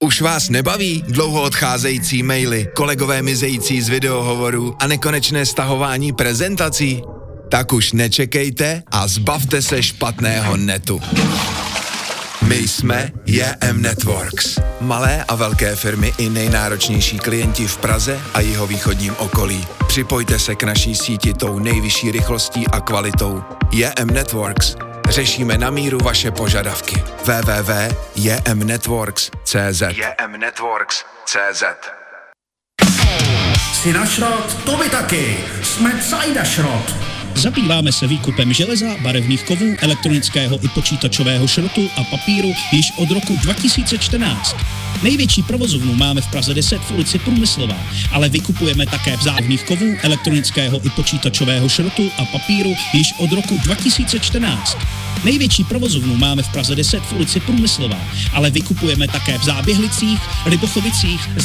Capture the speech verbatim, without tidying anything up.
Už vás nebaví dlouho odcházející maily, kolegové mizející z videohovorů a nekonečné stahování prezentací? Tak už nečekejte a zbavte se špatného netu. My jsme J M Networks. Malé a velké firmy i nejnáročnější klienti v Praze a jihovýchodním okolí. Připojte se k naší síti tou nejvyšší rychlostí a kvalitou. J M Networks. Řešíme na míru vaše požadavky. w w w tečka j m networks tečka c z j m networks tečka c z Si na šrot? To by taky. Jsme Cajda šrot. Zabýváme se výkupem železa, barevných kovů, elektronického i počítačového šrotu a papíru již od roku dva tisíce čtrnáct. Největší provozovnu máme v Praze deset v ulici Průmyslová, ale vykupujeme také vzácných kovů, elektronického i počítačového šrotu a papíru již od roku dva tisíce čtrnáct. Největší provozovnu máme v Praze deset v ulici Průmyslová, ale vykupujeme také v Záběhlicích, Rybochovicích,